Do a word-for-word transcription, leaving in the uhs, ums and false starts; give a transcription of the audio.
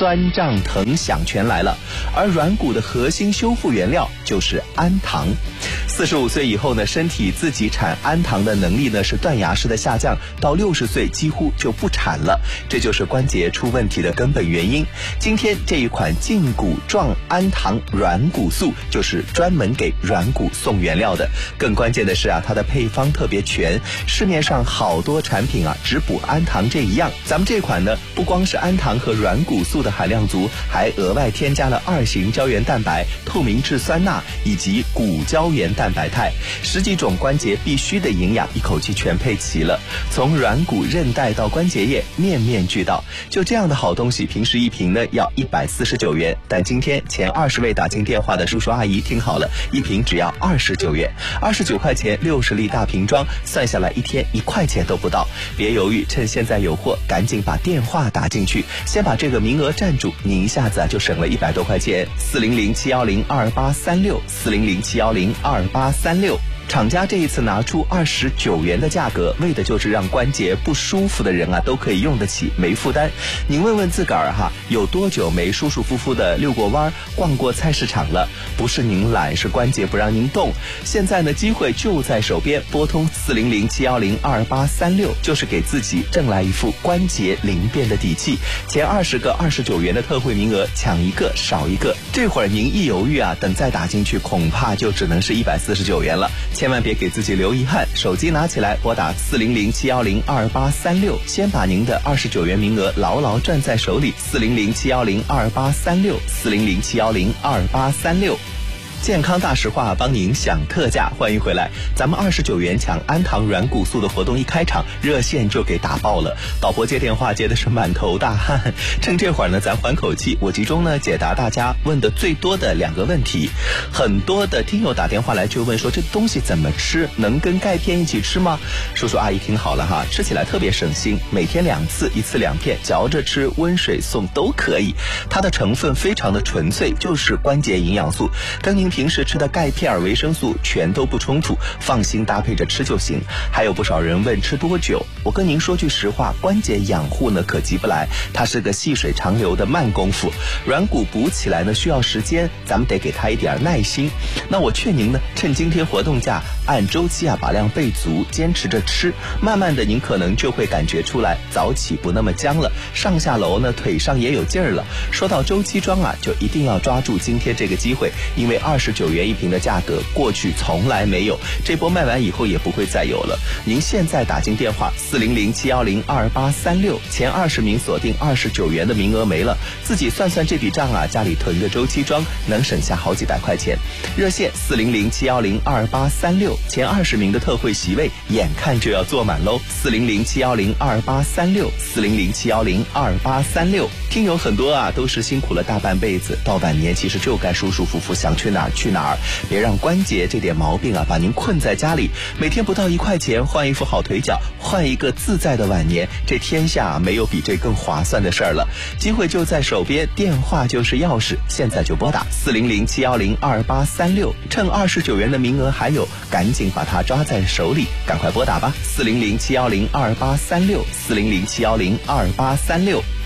酸胀疼响全来了。而软骨的核心修复原料就是氨糖。四十五岁以后呢，身体自己产氨糖的能力呢是断崖式的下降，到六十岁几乎就不产了，这就是关节出问题的根本原因。今天这一款胫骨状氨糖软骨素就是专门给软骨送原料的。更关键的是啊，它的配方特别全，市面上好多产品啊只补氨糖这一样，咱们这款呢不光是氨糖和软骨素的含量足，还额外添加了二型胶原蛋白、透明质酸钠以及骨胶原蛋白肽，十几种关节必须的营养一口气全配齐了，从软骨韧带到关节液面面俱到。就这样的好东西，平时一瓶呢要一百四十九元，但今天前二十位打进电话的叔叔阿姨听好了，一瓶只要二十九元，二十九块钱六十粒大瓶装，算下来一天一块钱都不到。别犹豫，趁现在有货，赶紧把电话打进去，先把这个名额占住，你一下子啊就省了一百多块钱。四零零七幺零二八三六，四零零七幺零二八三六。厂家这一次拿出二十九元的价格，为的就是让关节不舒服的人啊都可以用得起，没负担。您问问自个儿哈，有多久没舒舒服服的遛过弯、逛过菜市场了？不是您懒，是关节不让您动。现在呢，机会就在手边，拨通四零零七幺零二八三六，就是给自己挣来一副关节灵便的底气。前二十个二十九元的特惠名额，抢一个少一个。这会儿您一犹豫啊，等再打进去，恐怕就只能是一百四十九元了。千万别给自己留遗憾，手机拿起来拨打四零零七幺零二八三六，先把您的二十九元名额牢牢攥在手里。四零零七幺零二八三六，四零零七幺零二八三六。健康大实话帮您享特价，欢迎回来。咱们二十九元抢氨糖软骨素的活动一开场，热线就给打爆了。导播接电话接的是满头大汗，趁这会儿呢，咱缓口气，我集中呢解答大家问的最多的两个问题。很多的听友打电话来就问说，这东西怎么吃？能跟钙片一起吃吗？叔叔阿姨听好了哈，吃起来特别省心，每天两次，一次两片，嚼着吃，温水送都可以。它的成分非常的纯粹，就是关节营养素，跟您平时吃的钙片、维生素全都不冲突，放心搭配着吃就行。还有不少人问吃多久，我跟您说句实话，关节养护呢可急不来，它是个细水长流的慢功夫。软骨补起来呢需要时间，咱们得给它一点耐心。那我劝您呢，趁今天活动价，按周期啊把量备足，坚持着吃，慢慢的您可能就会感觉出来早起不那么僵了，上下楼呢腿上也有劲儿了。说到周期装啊，就一定要抓住今天这个机会，因为二十九元一瓶的价格过去从来没有，这波卖完以后也不会再有了。您现在打进电话四零零七幺零二八三六，前二十名锁定二十九元的名额没了，自己算算这笔账啊，家里囤个周期装能省下好几百块钱。热线四零零七幺零二八三六，前二十名的特惠席位眼看就要坐满喽。四零零七幺零二八三六，四零零七幺零二八三六。听友很多啊，都是辛苦了大半辈子，到晚年其实就该舒舒服服，想去哪儿去哪儿，别让关节这点毛病啊把您困在家里。每天不到一块钱换一副好腿脚，换一个自在的晚年，这天下没有比这更划算的事儿了。机会就在手边，电话就是钥匙，现在就拨打四零零七幺零二八三六，趁二十九元的名额还有，赶紧把它抓在手里，赶快拨打吧。四零零七幺零二八三六，四零零七幺零二八三六。